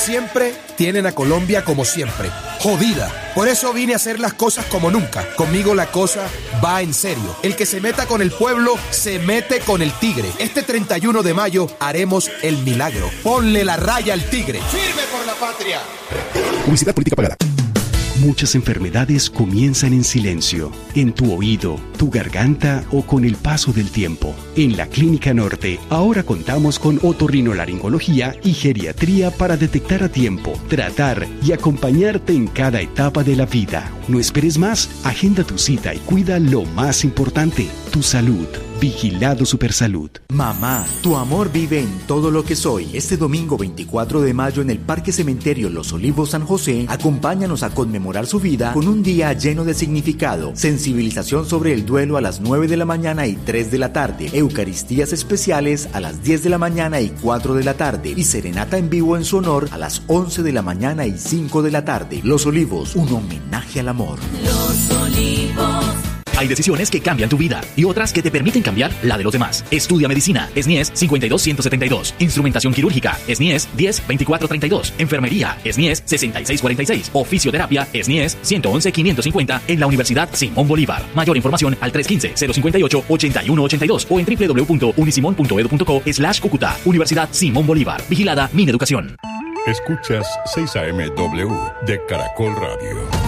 Siempre tienen a Colombia como siempre, jodida. Por eso vine a hacer las cosas como nunca. Conmigo la cosa va en serio. El que se meta con el pueblo, se mete con el tigre. Este 31 de mayo haremos el milagro. Ponle la raya al tigre. ¡Firme por la patria! Publicidad política pagada. Muchas enfermedades comienzan en silencio, en tu oído, tu garganta o con el paso del tiempo. En la Clínica Norte, ahora contamos con otorrinolaringología y geriatría para detectar a tiempo, tratar y acompañarte en cada etapa de la vida. No esperes más, agenda tu cita y cuida lo más importante, tu salud. Vigilado Supersalud. Mamá, tu amor vive en todo lo que soy. Este domingo 24 de mayo en el Parque Cementerio Los Olivos San José, acompáñanos a conmemorar su vida con un día lleno de significado. Sensibilización sobre el duelo a las 9 de la mañana y 3 de la tarde. Eucaristías especiales a las 10 de la mañana y 4 de la tarde. Y serenata en vivo en su honor a las 11 de la mañana y 5 de la tarde. Los Olivos, un homenaje al amor. Los Olivos. Hay decisiones que cambian tu vida y otras que te permiten cambiar la de los demás. Estudia medicina, SNIES 52172. Instrumentación quirúrgica, SNIES 102432. Enfermería, SNIES 6646. O fisioterapia, SNIES 111550 en la Universidad Simón Bolívar. Mayor información al 315-058-8182 o en www.unisimon.edu.co/Cúcuta. Universidad Simón Bolívar. Vigilada Mineducación. Escuchas 6 AM/W de Caracol Radio.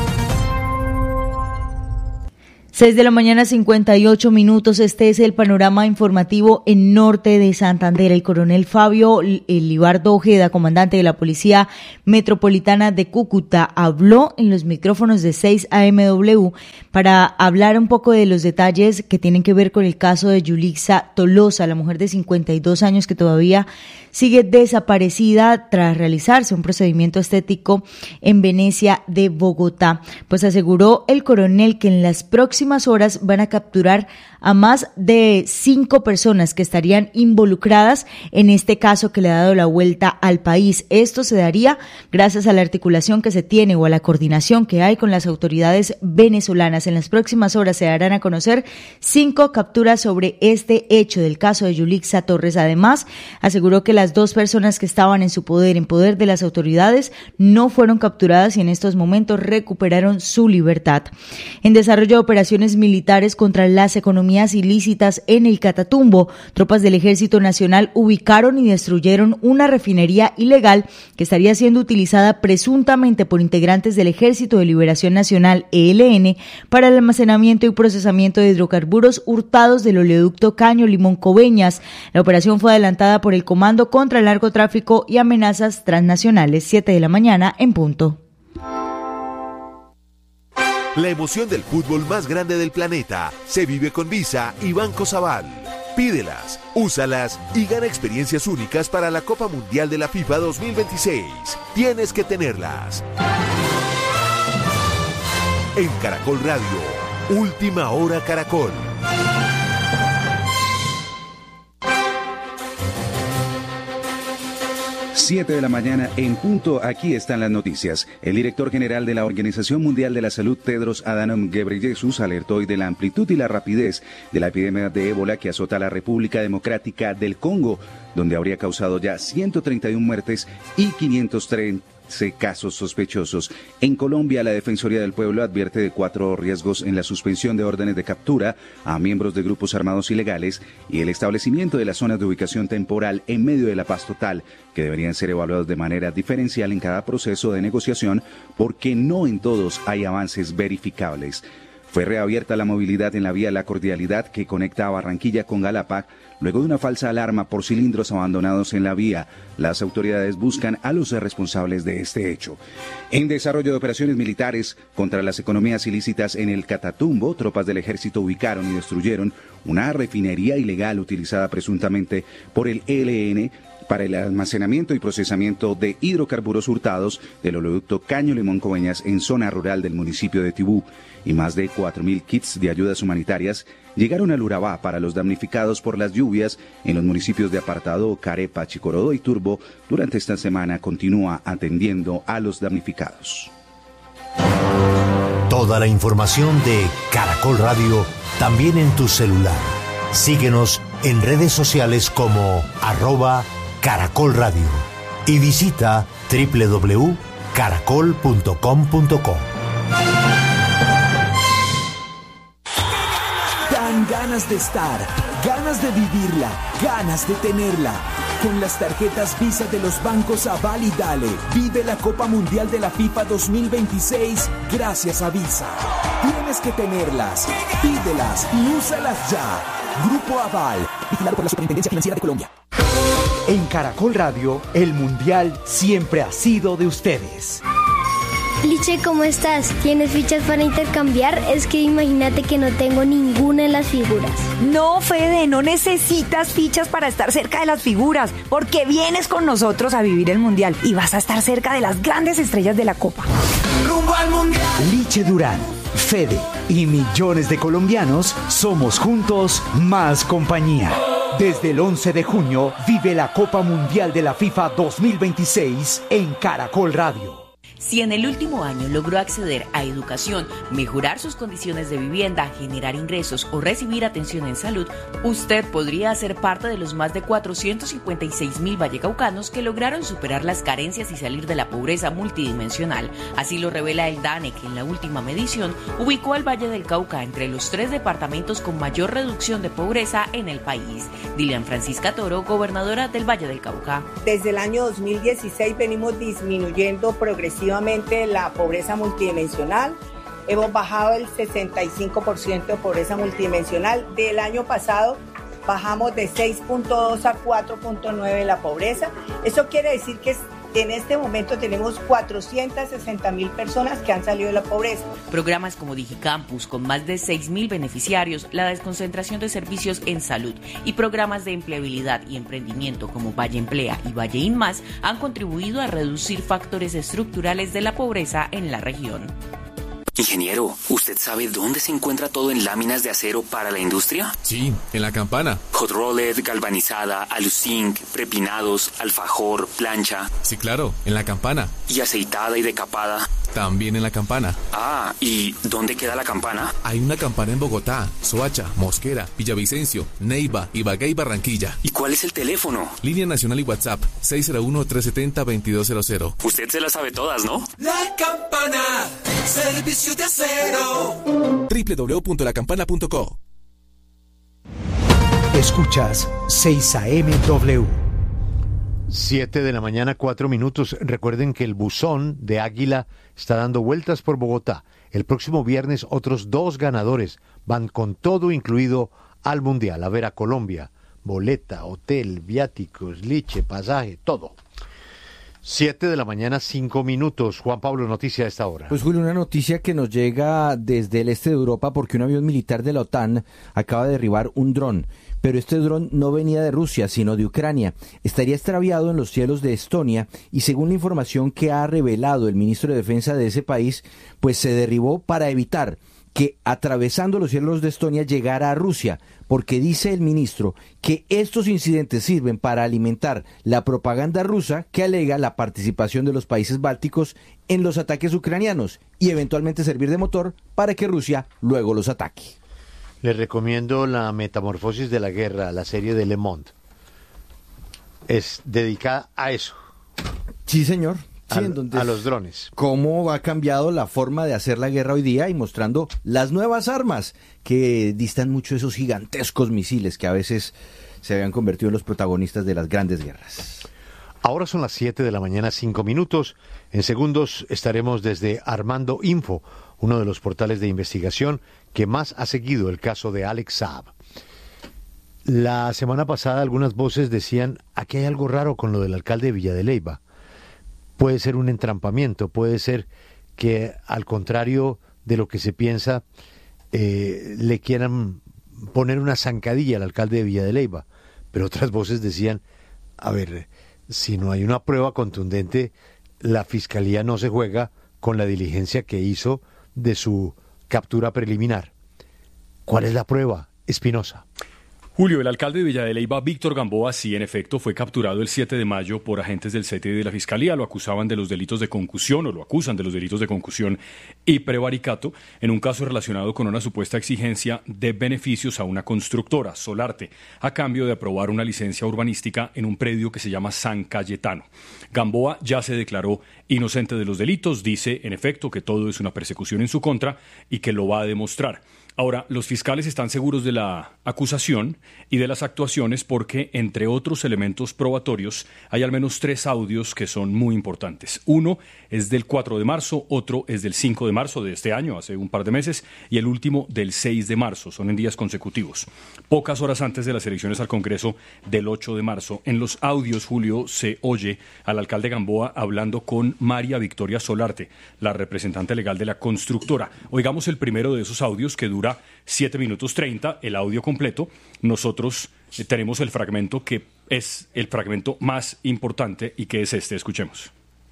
6 de la mañana, 58 minutos. Este es el panorama informativo en norte de Santander. El coronel Fabio Libardo Ojeda, comandante de la Policía Metropolitana de Cúcuta, habló en los micrófonos de 6 AM/W para hablar un poco de los detalles que tienen que ver con el caso de Yulixa Tolosa, la mujer de 52 años que todavía sigue desaparecida tras realizarse un procedimiento estético en Venecia de Bogotá. Pues aseguró el coronel que en las próximas horas van a capturar a más de 5 personas que estarían involucradas en este caso que le ha dado la vuelta al país. Esto se daría gracias a la articulación que se tiene o a la coordinación que hay con las autoridades venezolanas. En las próximas horas se darán a conocer 5 capturas sobre este hecho del caso de Yulixa Torres. Además, aseguró que las 2 personas que estaban en su poder, en poder de las autoridades, no fueron capturadas y en estos momentos recuperaron su libertad. En desarrollo de operaciones militares contra las economías ilícitas en el Catatumbo, tropas del Ejército Nacional ubicaron y destruyeron una refinería ilegal que estaría siendo utilizada presuntamente por integrantes del Ejército de Liberación Nacional, ELN, para el almacenamiento y procesamiento de hidrocarburos hurtados del oleoducto Caño Limón Coveñas. La operación fue adelantada por el Comando contra el Narcotráfico y Amenazas Transnacionales. 7 de la mañana en punto. La emoción del fútbol más grande del planeta se vive con Visa y Banco Sabal. Pídelas, úsalas y gana experiencias únicas para la Copa Mundial de la FIFA 2026. Tienes que tenerlas. En Caracol Radio, Última Hora Caracol. 7 de la mañana en punto. Aquí están las noticias. El director general de la Organización Mundial de la Salud, Tedros Adhanom Ghebreyesus, alertó hoy de la amplitud y la rapidez de la epidemia de ébola que azota a la República Democrática del Congo, donde habría causado ya 131 muertes y 530 casos sospechosos. En Colombia, la Defensoría del Pueblo advierte de 4 riesgos en la suspensión de órdenes de captura a miembros de grupos armados ilegales y el establecimiento de las zonas de ubicación temporal en medio de la paz total, que deberían ser evaluados de manera diferencial en cada proceso de negociación, porque no en todos hay avances verificables. Fue reabierta la movilidad en la vía La Cordialidad que conecta a Barranquilla con Galapa, luego de una falsa alarma por cilindros abandonados en la vía. Las autoridades buscan a los responsables de este hecho. En desarrollo de operaciones militares contra las economías ilícitas en el Catatumbo, tropas del ejército ubicaron y destruyeron una refinería ilegal utilizada presuntamente por el ELN para el almacenamiento y procesamiento de hidrocarburos hurtados del oleoducto Caño Limón Coveñas en zona rural del municipio de Tibú, y más de 4.000 kits de ayudas humanitarias llegaron al Urabá para los damnificados por las lluvias en los municipios de Apartado, Carepa, Chicorodó y Turbo. Durante esta semana continúa atendiendo a los damnificados. Toda la información de Caracol Radio también en tu celular. Síguenos en redes sociales como @Caracol Radio y visita www.caracol.com.co. Dan ganas de estar, ganas de vivirla, ganas de tenerla. Con las tarjetas Visa de los bancos Aval y Dale, vive la Copa Mundial de la FIFA 2026 gracias a Visa. Tienes que tenerlas, pídelas y úsalas ya. Grupo Aval, vigilado por la Superintendencia Financiera de Colombia. En Caracol Radio, el Mundial siempre ha sido de ustedes. Liche, ¿cómo estás? ¿Tienes fichas para intercambiar? Es que imagínate que no tengo ninguna en las figuras. No, Fede, no necesitas fichas para estar cerca de las figuras, porque vienes con nosotros a vivir el Mundial y vas a estar cerca de las grandes estrellas de la Copa. ¡Rumbo al Mundial! Liche Durán, Fede y millones de colombianos somos juntos más compañía. Desde el 11 de junio vive la Copa Mundial de la FIFA 2026 en Caracol Radio. Si en el último año logró acceder a educación, mejorar sus condiciones de vivienda, generar ingresos o recibir atención en salud, usted podría ser parte de los más de 456.000 vallecaucanos que lograron superar las carencias y salir de la pobreza multidimensional. Así lo revela el DANE, que en la última medición ubicó al Valle del Cauca entre los 3 departamentos con mayor reducción de pobreza en el país. Dilian Francisca Toro, gobernadora del Valle del Cauca. Desde el año 2016 venimos disminuyendo progresivamente la pobreza multidimensional. Hemos bajado el 65% de pobreza multidimensional. Del año pasado bajamos de 6.2 a 4.9 la pobreza. Eso quiere decir que en este momento tenemos 460.000 personas que han salido de la pobreza. Programas como Digicampus, con más de 6.000 beneficiarios, la desconcentración de servicios en salud y programas de empleabilidad y emprendimiento como Valle Emplea y Valle InMás han contribuido a reducir factores estructurales de la pobreza en la región. Ingeniero, ¿usted sabe dónde se encuentra todo en láminas de acero para la industria? Sí, en La Campana. Hot rolled, galvanizada, aluzinc, prepinados, alfajor, plancha. Sí, claro, en La Campana. ¿Y aceitada y decapada? También en La Campana. Ah, ¿y dónde queda La Campana? Hay una campana en Bogotá, Soacha, Mosquera, Villavicencio, Neiva, Ibagué y Barranquilla. ¿Y cuál es el teléfono? Línea nacional y WhatsApp, 601-370-2200. Usted se las sabe todas, ¿no? La Campana, servicio de acero. www.lacampana.co. Escuchas 6am-W. 7 de la mañana, 4 minutos. Recuerden que el buzón de Águila está dando vueltas por Bogotá. El próximo viernes otros 2 ganadores van con todo incluido al Mundial, a ver a Colombia. Boleta, hotel, viáticos, liche, pasaje, todo. 7 de la mañana, 5 minutos. Juan Pablo, noticia a esta hora. Pues Julio, una noticia que nos llega desde el este de Europa porque un avión militar de la OTAN acaba de derribar un dron. Pero este dron no venía de Rusia, sino de Ucrania. Estaría extraviado en los cielos de Estonia y según la información que ha revelado el ministro de Defensa de ese país, pues se derribó para evitar que atravesando los cielos de Estonia llegara a Rusia, porque dice el ministro que estos incidentes sirven para alimentar la propaganda rusa que alega la participación de los países bálticos en los ataques ucranianos y eventualmente servir de motor para que Rusia luego los ataque. Les recomiendo La Metamorfosis de la Guerra, la serie de Le Monde. Es dedicada a eso. Sí, señor. Sí, a los drones. Cómo ha cambiado la forma de hacer la guerra hoy día y mostrando las nuevas armas que distan mucho de esos gigantescos misiles que a veces se habían convertido en los protagonistas de las grandes guerras. Ahora son las 7 de la mañana, 5 minutos. En segundos estaremos desde Armando Info, uno de los portales de investigación que más ha seguido el caso de Alex Saab. La semana pasada algunas voces decían, aquí hay algo raro con lo del alcalde de Villa de Leyva. Puede ser un entrampamiento, puede ser que al contrario de lo que se piensa, le quieran poner una zancadilla al alcalde de Villa de Leyva. Pero otras voces decían, a ver, si no hay una prueba contundente, la fiscalía no se juega con la diligencia que hizo de su captura preliminar. ¿Cuál es la prueba, Espinosa? Julio, el alcalde de Villa de Leyva, Víctor Gamboa, sí, en efecto, fue capturado el 7 de mayo por agentes del CTI de la Fiscalía. Lo acusaban de los delitos de concusión, o lo acusan de los delitos de concusión y prevaricato, en un caso relacionado con una supuesta exigencia de beneficios a una constructora, Solarte, a cambio de aprobar una licencia urbanística en un predio que se llama San Cayetano. Gamboa ya se declaró inocente de los delitos, dice, en efecto, que todo es una persecución en su contra y que lo va a demostrar. Ahora, los fiscales están seguros de la acusación y de las actuaciones porque, entre otros elementos probatorios, hay al menos 3 audios que son muy importantes. Uno es del 4 de marzo, otro es del 5 de marzo de este año, hace un par de meses, y el último del 6 de marzo, son en días consecutivos. Pocas horas antes de las elecciones al Congreso del 8 de marzo, en los audios, Julio, se oye al alcalde Gamboa hablando con María Victoria Solarte, la representante legal de la constructora. Oigamos el primero de esos audios que dura 7 minutos 30, el audio completo. Nosotros tenemos el fragmento que es el fragmento más importante y que es este. Escuchemos.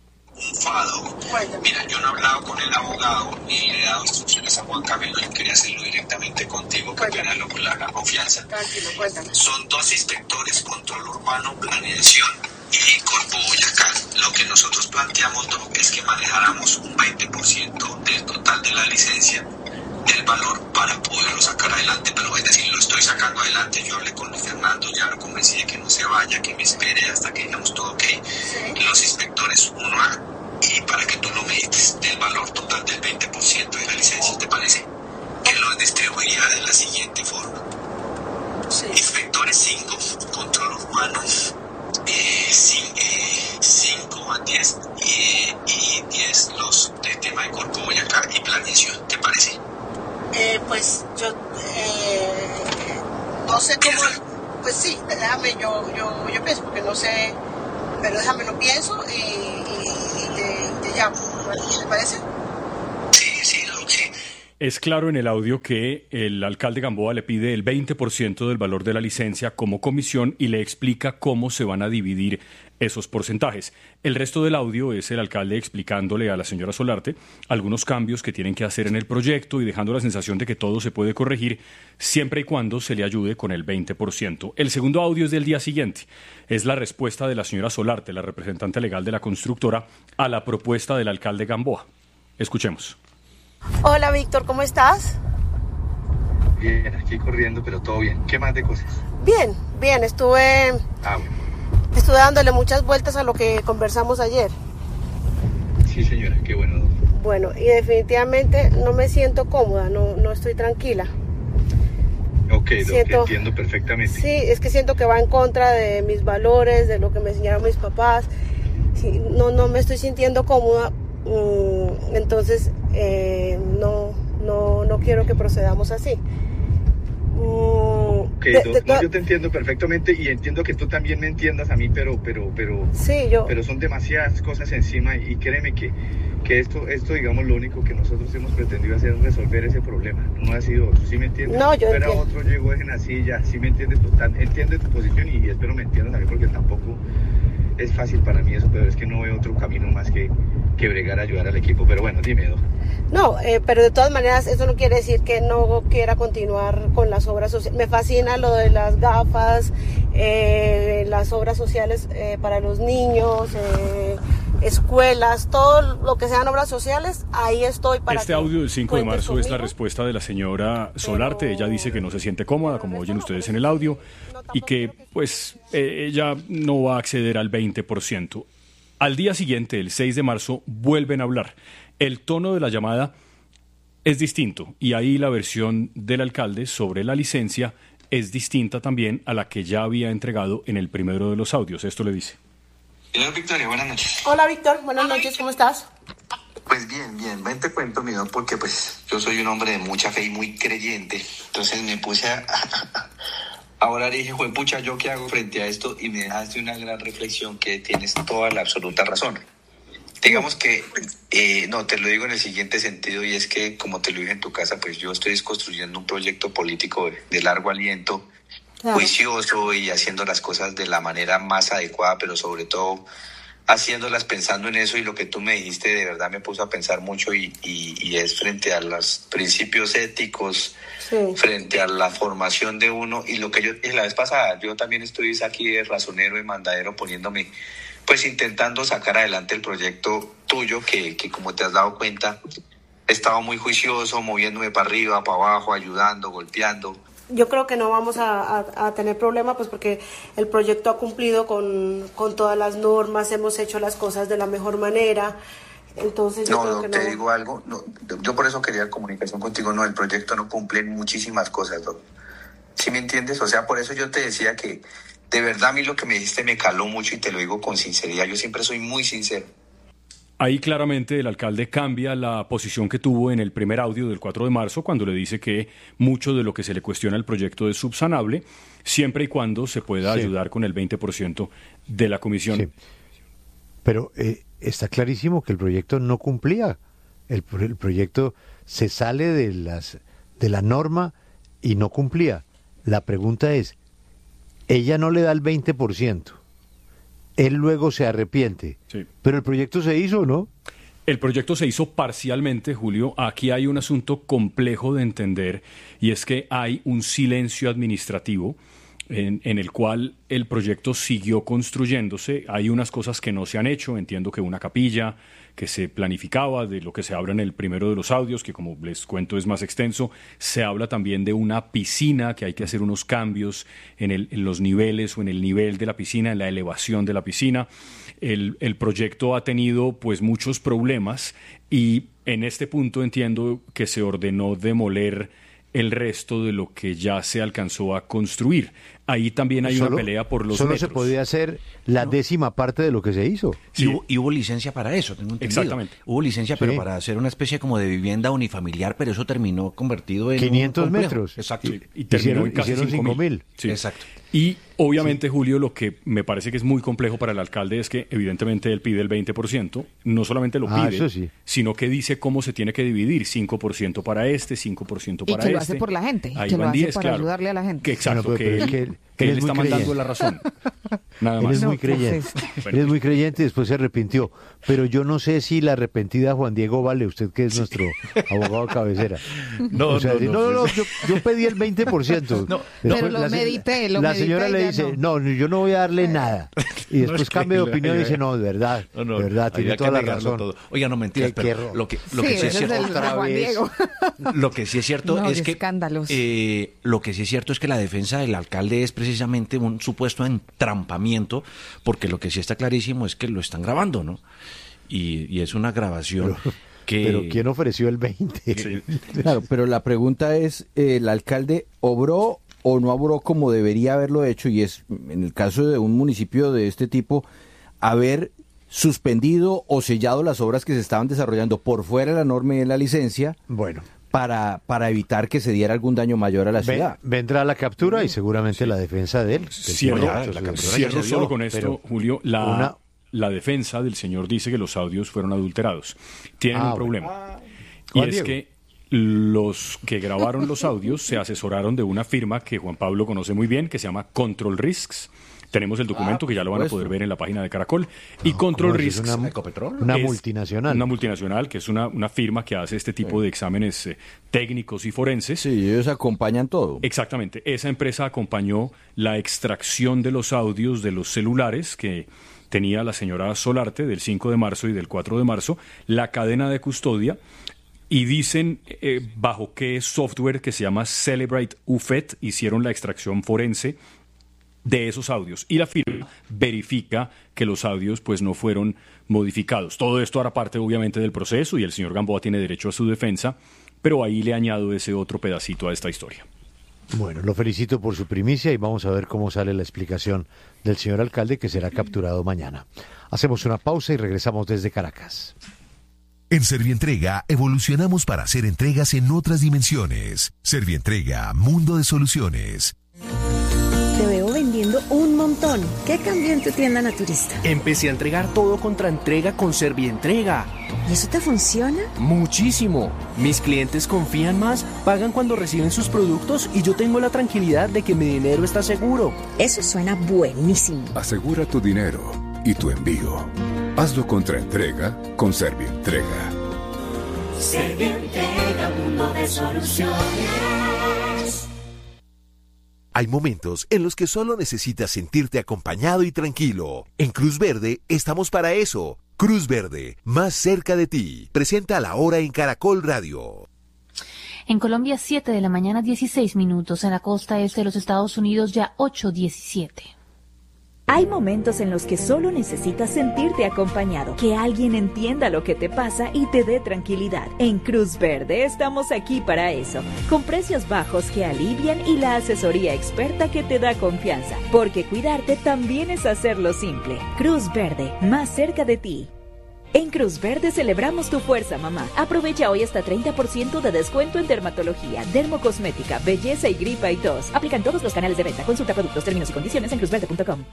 Mira, yo no he hablado con el abogado ni le he dado instrucciones a Juan Camilo, yo quería hacerlo directamente contigo, que apenas la confianza. Tranquilo, cuéntame. Son 2 inspectores, control urbano, planeación y Corpo Boyacá. Lo que nosotros planteamos, Doc, es que manejáramos un 20% del total de la licencia, del valor, para poderlo sacar adelante, pero es decir, lo estoy sacando adelante. Yo hablé con Fernando, ya lo convencí de que no se vaya, que me espere hasta que digamos todo ok. Sí. Los inspectores 1A, y para que tú lo medites, del valor total del 20% de la licencia, ¿te parece? Que lo distribuiría de la siguiente forma. Sí. Inspectores 5, control urbano 5 a 10 y 10 los de tema de Corpo Boyacá y planeación, ¿te parece? Pues yo no sé cómo, pues sí, déjame, yo pienso, porque no sé, pero déjame lo pienso y te llamo, ¿te parece? Sí. Es claro en el audio que el alcalde Gamboa le pide el 20% del valor de la licencia como comisión y le explica cómo se van a dividir esos porcentajes. El resto del audio es el alcalde explicándole a la señora Solarte algunos cambios que tienen que hacer en el proyecto y dejando la sensación de que todo se puede corregir siempre y cuando se le ayude con el 20%. El segundo audio es del día siguiente. Es la respuesta de la señora Solarte, la representante legal de la constructora, a la propuesta del alcalde Gamboa. Escuchemos. Hola, Víctor, ¿cómo estás? Bien, aquí corriendo, pero todo bien. ¿Qué más de cosas? Bien, estuve dándole muchas vueltas a lo que conversamos ayer. Sí, señora, qué bueno. Bueno, y definitivamente no me siento cómoda, no estoy tranquila. Ok, entiendo perfectamente. Sí, es que siento que va en contra de mis valores, de lo que me enseñaron mis papás. Sí, no me estoy sintiendo cómoda. Entonces no quiero que procedamos así. Yo te entiendo perfectamente y entiendo que tú también me entiendas a mí, pero sí, pero son demasiadas cosas encima y créeme que esto digamos lo único que nosotros hemos pretendido hacer es resolver ese problema, no ha sido otro, ¿sí me entiendes? No, yo entiendo. Otro llegó en así ya, ¿sí me entiendes? Entiende tu posición y espero me entiendas a mí, porque tampoco es fácil para mí eso, pero es que no veo otro camino más que bregar a ayudar al equipo, pero bueno, dime. No, pero de todas maneras eso no quiere decir que no quiera continuar con las obras sociales. Me fascina lo de las gafas, las obras sociales para los niños, escuelas, todo lo que sean obras sociales, ahí estoy para Este audio del 5 de marzo es la respuesta de la señora Solarte. Ella dice que no se siente cómoda, como oyen ustedes en el audio, y que pues ella no va a acceder al 20%. Al día siguiente, el 6 de marzo, vuelven a hablar. El tono de la llamada es distinto y ahí la versión del alcalde sobre la licencia es distinta también a la que ya había entregado en el primero de los audios. Esto le dice. Hola, Victoria, buenas noches. Hola, Víctor, buenas noches, ¿cómo estás? Pues bien, ven, te cuento, mi don, porque pues yo soy un hombre de mucha fe y muy creyente. Entonces me puse ahora dije, juepucha, ¿yo qué hago frente a esto? Y me dejaste una gran reflexión que tienes toda la absoluta razón. Digamos que, no, te lo digo en el siguiente sentido, y es que, como te lo dije en tu casa, pues yo estoy construyendo un proyecto político de largo aliento, juicioso y haciendo las cosas de la manera más adecuada, pero sobre todo haciéndolas pensando en eso, y lo que tú me dijiste de verdad me puso a pensar mucho y es frente a los principios éticos, frente a la formación de uno, y lo que yo la vez pasada, yo también estoy aquí de razonero y mandadero poniéndome, pues intentando sacar adelante el proyecto tuyo, que como te has dado cuenta, he estado muy juicioso, moviéndome para arriba, para abajo, ayudando, golpeando. Yo creo que no vamos a tener problema, pues porque el proyecto ha cumplido con todas las normas, hemos hecho las cosas de la mejor manera, entonces yo creo que no. Te digo algo, yo por eso quería comunicación contigo, el proyecto no cumple muchísimas cosas, Doc. ¿Sí me entiendes? O sea, por eso yo te decía que de verdad a mí lo que me dijiste me caló mucho, y te lo digo con sinceridad, yo siempre soy muy sincero. Ahí claramente el alcalde cambia la posición que tuvo en el primer audio del 4 de marzo, cuando le dice que mucho de lo que se le cuestiona al proyecto es subsanable, siempre y cuando se pueda ayudar con el 20% de la comisión. Sí. Pero está clarísimo que el proyecto no cumplía. El proyecto se sale de la norma y no cumplía. La pregunta es, ella no le da el 20%. Él luego se arrepiente. Sí. Pero el proyecto se hizo, ¿no? El proyecto se hizo parcialmente, Julio. Aquí hay un asunto complejo de entender, y es que hay un silencio administrativo en el cual el proyecto siguió construyéndose. Hay unas cosas que no se han hecho. Entiendo que una capilla que se planificaba, de lo que se habla en el primero de los audios, que como les cuento es más extenso. Se habla también de una piscina, que hay que hacer unos cambios en los niveles o en el nivel de la piscina, en la elevación de la piscina. El proyecto ha tenido pues muchos problemas, y en este punto entiendo que se ordenó demoler el resto de lo que ya se alcanzó a construir. Ahí también hay una pelea por los metros. Solo se podía hacer la 10ª parte de lo que se hizo. Sí. Y hubo licencia para eso, tengo entendido. Exactamente. Hubo licencia, pero para hacer una especie como de vivienda unifamiliar, pero eso terminó convertido en 500 metros. Exacto. Y terminó en casi 5.000. Sí. Exacto. Y obviamente, Julio, lo que me parece que es muy complejo para el alcalde es que evidentemente él pide el 20%, no solamente lo pide, sino que dice cómo se tiene que dividir, 5% para 5% para y que lo hace por la gente, ahí que lo hace 10, para ayudarle a la gente. Exacto, que él está mandando la razón. Nada más. Él es muy creyente. Él es muy creyente y después se arrepintió. Pero yo no sé si la arrepentida Juan Diego Vale, usted que es nuestro abogado cabecera. No, yo pedí el 20%. Pero lo medité, La señora le dice, no, yo no voy a darle nada. Y después cambia de opinión y dice, no, de verdad, tiene toda la razón. Todo. Oiga, no mentiras, pero lo que sí es cierto lo que sí es cierto es que lo que sí es cierto es que la defensa del alcalde es precisamente un supuesto entrampamiento, porque lo que sí está clarísimo es que lo están grabando, ¿no? Y es una grabación Pero ¿quién ofreció el 20? Sí. Claro, pero la pregunta es, ¿el alcalde obró o no obró como debería haberlo hecho? Y es, en el caso de un municipio de este tipo, haber suspendido o sellado las obras que se estaban desarrollando por fuera de la norma y de la licencia. Bueno. Para evitar que se diera algún daño mayor a la ciudad. Vendrá la captura y seguramente la defensa de él. Cierro solo con esto, Julio. La defensa del señor dice que los audios fueron adulterados. Tienen un problema. Y es que los que grabaron los audios se asesoraron de una firma que Juan Pablo conoce muy bien, que se llama Control Risks. Tenemos el documento que ya lo van a poder ver en la página de Caracol. Y Control Risks es una multinacional. Una multinacional que es una firma que hace este tipo de exámenes técnicos y forenses. Sí, ellos acompañan todo. Exactamente. Esa empresa acompañó la extracción de los audios de los celulares que tenía la señora Solarte del 5 de marzo y del 4 de marzo, la cadena de custodia, y dicen bajo qué software que se llama Celebrate UFET hicieron la extracción forense de esos audios, y la firma verifica que los audios pues no fueron modificados. Todo esto hará parte obviamente del proceso y el señor Gamboa tiene derecho a su defensa, pero ahí le añado ese otro pedacito a esta historia. Bueno, lo felicito por su primicia y vamos a ver cómo sale la explicación del señor alcalde, que será capturado mañana. Hacemos una pausa y regresamos desde Caracas. En Servientrega evolucionamos para hacer entregas en otras dimensiones. Servientrega, mundo de soluciones. Te veo vendiendo un montón. ¿Qué cambió en tu tienda naturista? Empecé a entregar todo contra entrega con Servientrega. ¿Y eso te funciona? Muchísimo. Mis clientes confían más, pagan cuando reciben sus productos y yo tengo la tranquilidad de que mi dinero está seguro. Eso suena buenísimo. Asegura tu dinero y tu envío. Hazlo contra entrega con Servientrega. Servientrega, mundo de soluciones. Hay momentos en los que solo necesitas sentirte acompañado y tranquilo. En Cruz Verde estamos para eso. Cruz Verde, más cerca de ti. Presenta La Hora en Caracol Radio. En Colombia, 7 de la mañana, 16 minutos. En la costa este de los Estados Unidos, ya 8:17. Hay momentos en los que solo necesitas sentirte acompañado, que alguien entienda lo que te pasa y te dé tranquilidad. En Cruz Verde estamos aquí para eso, con precios bajos que alivian y la asesoría experta que te da confianza, porque cuidarte también es hacerlo simple. Cruz Verde, más cerca de ti. En Cruz Verde celebramos tu fuerza, mamá. Aprovecha hoy hasta 30% de descuento en dermatología, dermocosmética, belleza y gripa y tos. Aplican todos los canales de venta. Consulta productos, términos y condiciones en cruzverde.com.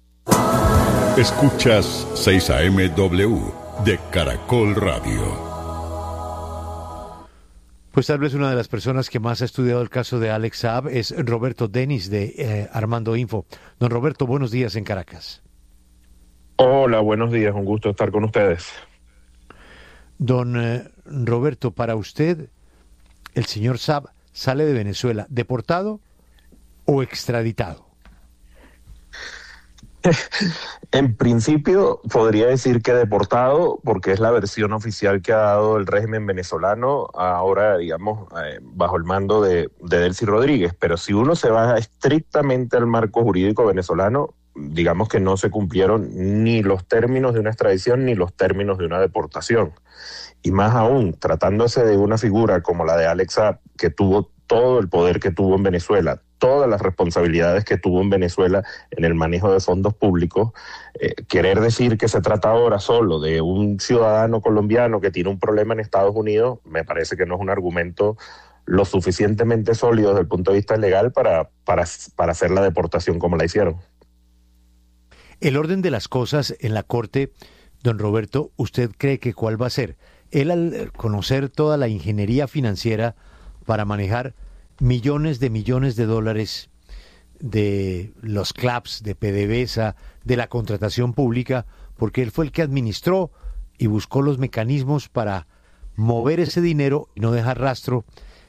Escuchas 6am de Caracol Radio. Pues tal vez una de las personas que más ha estudiado el caso de Alex Saab es Roberto Denis de Armando Info. Don Roberto, buenos días en Caracas. Hola, buenos días, un gusto estar con ustedes. Don Roberto, para usted, ¿el señor Saab sale de Venezuela deportado o extraditado? En principio podría decir que deportado, porque es la versión oficial que ha dado el régimen venezolano ahora, digamos, bajo el mando de Delcy Rodríguez. Pero si uno se va estrictamente al marco jurídico venezolano, digamos que no se cumplieron ni los términos de una extradición ni los términos de una deportación. Y más aún, tratándose de una figura como la de Alex Saab, que tuvo todo el poder que tuvo en Venezuela, todas las responsabilidades que tuvo en Venezuela en el manejo de fondos públicos, querer decir que se trata ahora solo de un ciudadano colombiano que tiene un problema en Estados Unidos, me parece que no es un argumento lo suficientemente sólido desde el punto de vista legal para hacer la deportación como la hicieron. El orden de las cosas en la Corte, don Roberto, ¿usted cree que cuál va a ser? Él, al conocer toda la ingeniería financiera para manejar millones de dólares de los CLAPS, de PDVSA, de la contratación pública, porque él fue el que administró y buscó los mecanismos para mover ese dinero y no dejar rastro,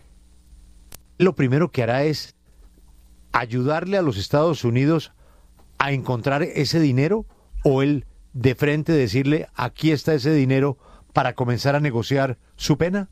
lo primero que hará es ayudarle a los Estados Unidos a encontrar ese dinero, o él de frente decirle aquí está ese dinero para comenzar a negociar su pena?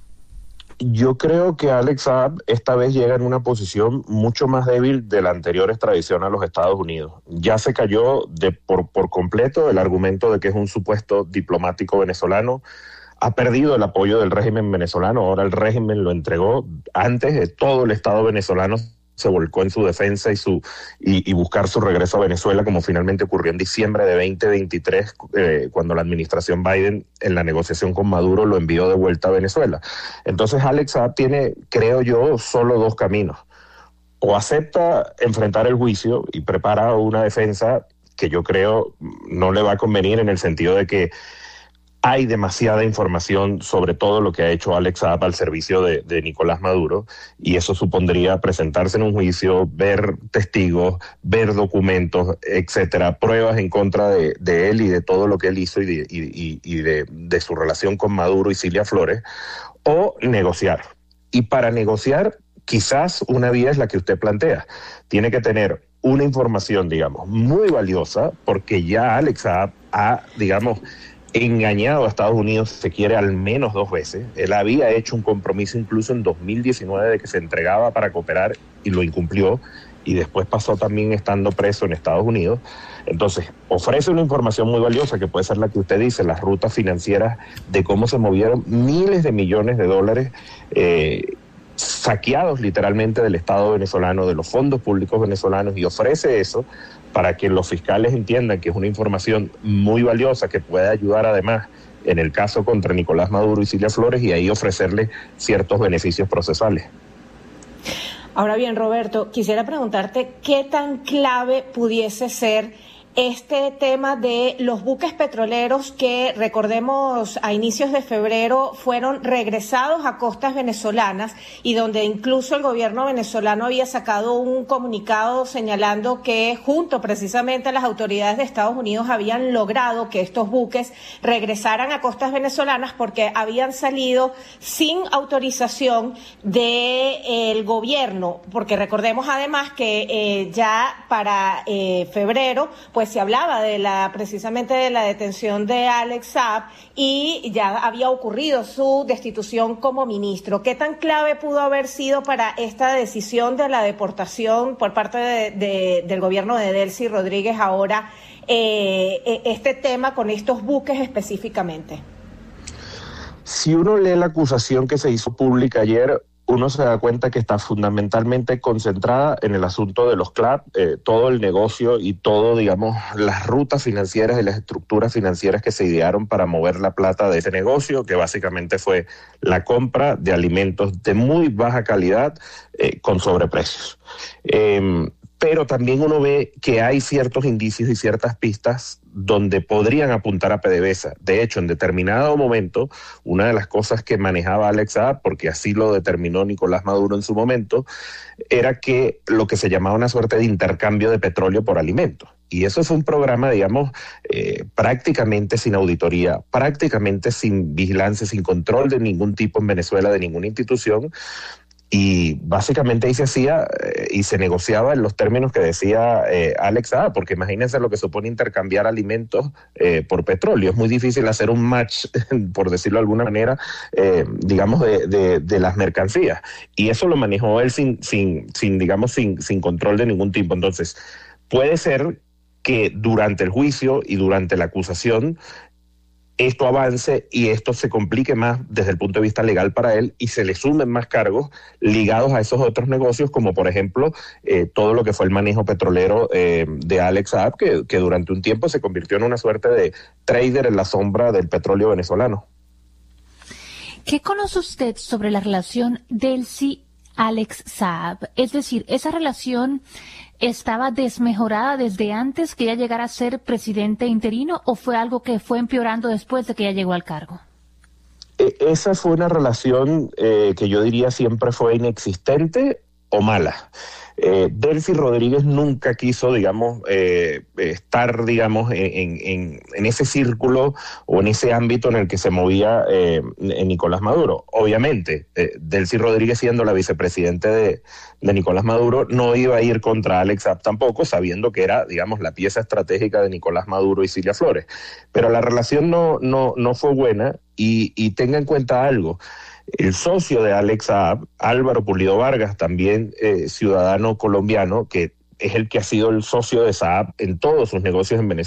Yo creo que Alex Saab esta vez llega en una posición mucho más débil de la anterior extradición a los Estados Unidos. Ya se cayó por completo el argumento de que es un supuesto diplomático venezolano. Ha perdido el apoyo del régimen venezolano. Ahora el régimen lo entregó. Antes todo el Estado venezolano se volcó en su defensa y buscar su regreso a Venezuela, como finalmente ocurrió en diciembre de 2023, cuando la administración Biden, en la negociación con Maduro, lo envió de vuelta a Venezuela. Entonces Alex Saab tiene, creo yo, solo dos caminos. O acepta enfrentar el juicio y prepara una defensa que yo creo no le va a convenir, en el sentido de que hay demasiada información sobre todo lo que ha hecho Alex Saab al servicio de Nicolás Maduro, y eso supondría presentarse en un juicio, ver testigos, ver documentos, etcétera, pruebas en contra de él y de todo lo que él hizo y de su relación con Maduro y Cilia Flores, o negociar. Y para negociar, quizás una vía es la que usted plantea. Tiene que tener una información, digamos, muy valiosa, porque ya Alex Saab ha, digamos, engañado a Estados Unidos, se quiere, al menos 2 veces. Él había hecho un compromiso incluso en 2019 de que se entregaba para cooperar y lo incumplió, y después pasó también estando preso en Estados Unidos. Entonces, ofrece una información muy valiosa que puede ser la que usted dice, las rutas financieras de cómo se movieron miles de millones de dólares saqueados literalmente del Estado venezolano, de los fondos públicos venezolanos, y ofrece eso para que los fiscales entiendan que es una información muy valiosa que puede ayudar además en el caso contra Nicolás Maduro y Cilia Flores, y ahí ofrecerle ciertos beneficios procesales. Ahora bien, Roberto, quisiera preguntarte qué tan clave pudiese ser este tema de los buques petroleros que, recordemos, a inicios de febrero fueron regresados a costas venezolanas y donde incluso el gobierno venezolano había sacado un comunicado señalando que junto precisamente a las autoridades de Estados Unidos habían logrado que estos buques regresaran a costas venezolanas porque habían salido sin autorización del gobierno, porque recordemos además que ya para febrero pues se hablaba precisamente de la detención de Alex Saab y ya había ocurrido su destitución como ministro. ¿Qué tan clave pudo haber sido para esta decisión de la deportación por parte del gobierno de Delcy Rodríguez ahora este tema con estos buques específicamente? Si uno lee la acusación que se hizo pública ayer, uno se da cuenta que está fundamentalmente concentrada en el asunto de los CLAP, todo el negocio y todo, digamos, las rutas financieras y las estructuras financieras que se idearon para mover la plata de ese negocio, que básicamente fue la compra de alimentos de muy baja calidad con sobreprecios. Pero también uno ve que hay ciertos indicios y ciertas pistas donde podrían apuntar a PDVSA. De hecho, en determinado momento, una de las cosas que manejaba Alex Saab, porque así lo determinó Nicolás Maduro en su momento, era que lo que se llamaba una suerte de intercambio de petróleo por alimentos. Y eso fue un programa, digamos, prácticamente sin auditoría, prácticamente sin vigilancia, sin control de ningún tipo en Venezuela, de ninguna institución. Y básicamente ahí se hacía y se negociaba en los términos que decía Alex Saab, porque imagínense lo que supone intercambiar alimentos por petróleo. Es muy difícil hacer un match, por decirlo de alguna manera, digamos, de las mercancías. Y eso lo manejó él sin control de ningún tipo. Entonces, puede ser que durante el juicio y durante la acusación esto avance y esto se complique más desde el punto de vista legal para él y se le sumen más cargos ligados a esos otros negocios, como por ejemplo todo lo que fue el manejo petrolero de Alex Saab, que durante un tiempo se convirtió en una suerte de trader en la sombra del petróleo venezolano. ¿Qué conoce usted sobre la relación Delcy-Alex Saab? Es decir, ¿esa relación estaba desmejorada desde antes que ella llegara a ser presidente interino o fue algo que fue empeorando después de que ella llegó al cargo? Esa fue una relación que yo diría siempre fue inexistente o mala. Delcy Rodríguez nunca quiso, digamos, estar, digamos, en ese círculo o en ese ámbito en el que se movía Nicolás Maduro. Obviamente, Delcy Rodríguez, siendo la vicepresidente de Nicolás Maduro, no iba a ir contra Alex Saab tampoco, sabiendo que era, digamos, la pieza estratégica de Nicolás Maduro y Cilia Flores. Pero la relación no fue buena y tenga en cuenta algo. El socio de Alex Saab, Álvaro Pulido Vargas, también ciudadano colombiano, que es el que ha sido el socio de Saab en todos sus negocios en Venezuela,